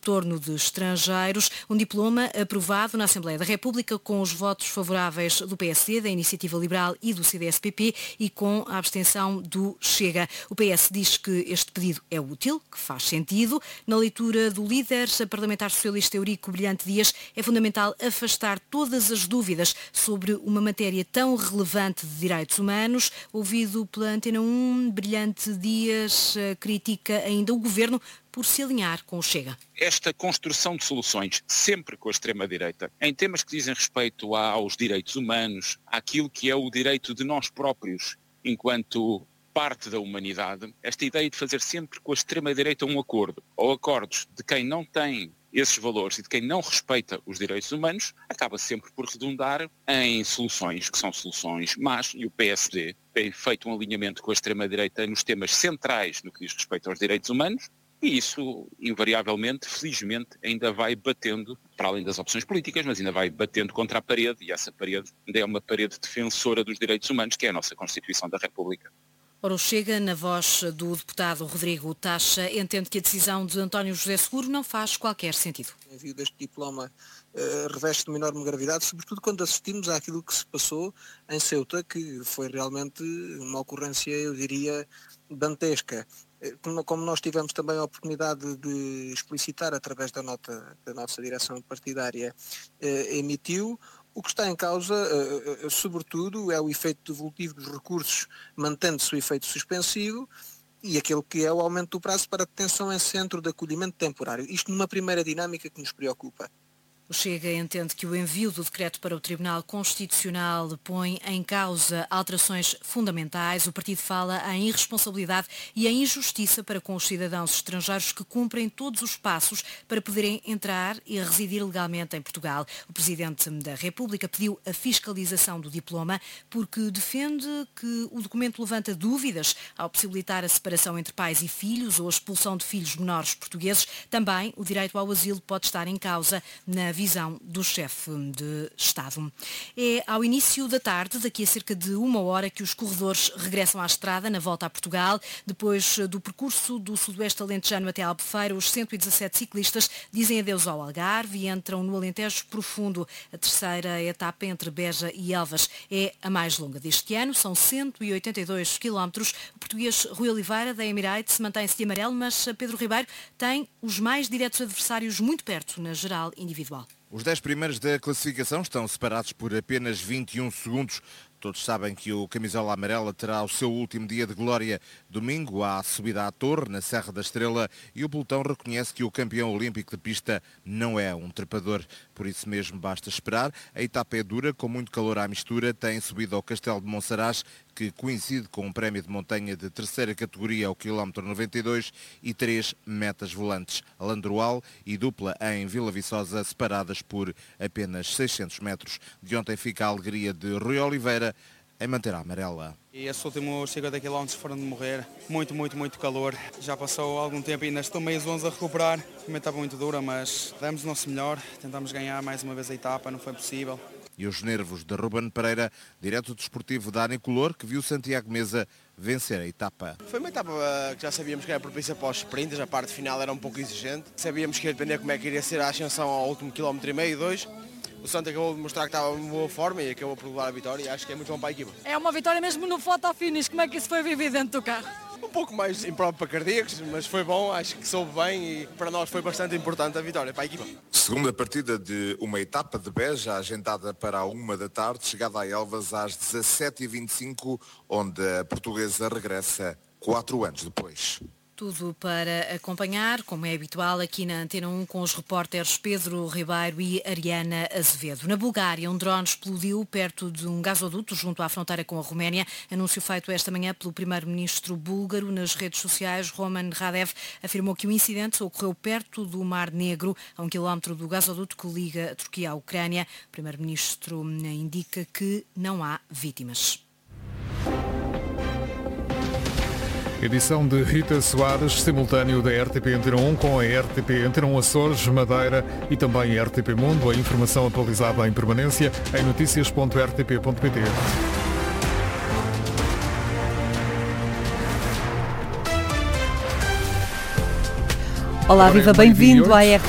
retorno de estrangeiros, um diploma aprovado na Assembleia da República com os votos favoráveis do PSD, da Iniciativa Liberal e do CDS-PP e com a abstenção do Chega. O PS diz que este pedido é útil, que faz sentido. Na leitura do líder parlamentar socialista Eurico Brilhante Dias, é fundamental afastar todas as dúvidas sobre uma matéria tão relevante de direitos humanos. Ouvido pela Antena 1, Brilhante Dias critica ainda o Governo por se alinhar com o Chega. Esta construção de soluções, sempre com a extrema-direita, em temas que dizem respeito aos direitos humanos, àquilo que é o direito de nós próprios, enquanto parte da humanidade, esta ideia de fazer sempre com a extrema-direita um acordo, ou acordos de quem não tem esses valores e de quem não respeita os direitos humanos, acaba sempre por redundar em soluções que são soluções más, e o PSD tem feito um alinhamento com a extrema-direita nos temas centrais no que diz respeito aos direitos humanos, e isso, invariavelmente, felizmente, ainda vai batendo, para além das opções políticas, mas ainda vai batendo contra a parede, e essa parede ainda é uma parede defensora dos direitos humanos, que é a nossa Constituição da República. Ora, o Chega, na voz do deputado Rodrigo Taxa, entende que a decisão de António José Seguro não faz qualquer sentido. O envio deste diploma reveste uma enorme gravidade, sobretudo quando assistimos àquilo que se passou em Ceuta, que foi realmente uma ocorrência, eu diria, dantesca. Como nós tivemos também a oportunidade de explicitar através da nota da nossa direção partidária emitiu, o que está em causa, sobretudo, é o efeito devolutivo dos recursos, mantendo-se o efeito suspensivo, e aquele que é o aumento do prazo para detenção em centro de acolhimento temporário. Isto numa primeira dinâmica que nos preocupa. O Chega entende que o envio do decreto para o Tribunal Constitucional põe em causa alterações fundamentais. O partido fala em irresponsabilidade e em injustiça para com os cidadãos estrangeiros que cumprem todos os passos para poderem entrar e residir legalmente em Portugal. O Presidente da República pediu a fiscalização do diploma porque defende que o documento levanta dúvidas ao possibilitar a separação entre pais e filhos ou a expulsão de filhos menores portugueses. Também o direito ao asilo pode estar em causa na visão do chefe de Estado. É ao início da tarde, daqui a cerca de 1 hora, que os corredores regressam à estrada na volta a Portugal. Depois do percurso do Sudoeste Alentejano até Albufeira, os 117 ciclistas dizem adeus ao Algarve e entram no Alentejo Profundo. A terceira etapa entre Beja e Elvas é a mais longa deste ano, são 182 quilómetros. O português Rui Oliveira, da Emirates, mantém-se de amarelo, mas Pedro Ribeiro tem os mais diretos adversários muito perto na geral individual. Os 10 primeiros da classificação estão separados por apenas 21 segundos. Todos sabem que o camisola amarela terá o seu último dia de glória domingo à subida à Torre, na Serra da Estrela, e o pelotão reconhece que o campeão olímpico de pista não é um trepador. Por isso mesmo basta esperar. A etapa é dura, com muito calor à mistura. Tem subido ao Castelo de Monsaraz, que coincide com um prémio de montanha de terceira categoria ao quilómetro 92 e 3 metas volantes. Landroal e dupla em Vila Viçosa, separadas por apenas 600 metros. De ontem fica a alegria de Rui Oliveira em manter a amarela. E esses últimos 50 km foram de morrer. Muito calor. Já passou algum tempo e ainda estou meio zonzo a recuperar. Também estava muito dura, mas demos o nosso melhor. Tentámos ganhar mais uma vez a etapa, não foi possível. E os nervos de Ruben Pereira, direto desportivo da Anicolor, que viu Santiago Mesa vencer a etapa. Foi uma etapa que já sabíamos que era propícia para os sprinters, a parte final era um pouco exigente. Sabíamos que ia depender como é que iria ser a ascensão ao último quilómetro e meio, 2. O Santos acabou de mostrar que estava em boa forma e acabou por levar a vitória e acho que é muito bom para a equipa. É uma vitória mesmo no photo finish, como é que isso foi vivido dentro do carro? Um pouco mais impróprio para cardíacos, mas foi bom, acho que soube bem e para nós foi bastante importante a vitória para a equipa. Segunda partida de uma etapa de Beja, agendada para a 1 da tarde, chegada a Elvas às 17h25, onde a portuguesa regressa 4 anos depois. Tudo para acompanhar, como é habitual, aqui na Antena 1 com os repórteres Pedro Ribeiro e Ariana Azevedo. Na Bulgária, um drone explodiu perto de um gasoduto junto à fronteira com a Roménia. Anúncio feito esta manhã pelo primeiro-ministro búlgaro nas redes sociais. Roman Radev afirmou que o incidente ocorreu perto do Mar Negro, a 1 quilómetro do gasoduto que liga a Turquia à Ucrânia. O primeiro-ministro indica que não há vítimas. Edição de Rita Soares, simultâneo da RTP Antena 1 com a RTP Antena 1 Açores, Madeira e também a RTP Mundo. A informação atualizada em permanência em noticias.rtp.pt. Olá, viva, bem-vindo à RTP.